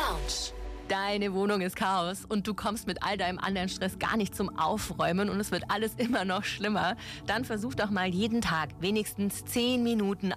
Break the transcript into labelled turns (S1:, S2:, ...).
S1: Lounge.
S2: Deine Wohnung ist Chaos und du kommst mit all deinem anderen Stress gar nicht zum Aufräumen und es wird alles immer noch schlimmer. Dann versuch doch mal jeden Tag wenigstens 10 Minuten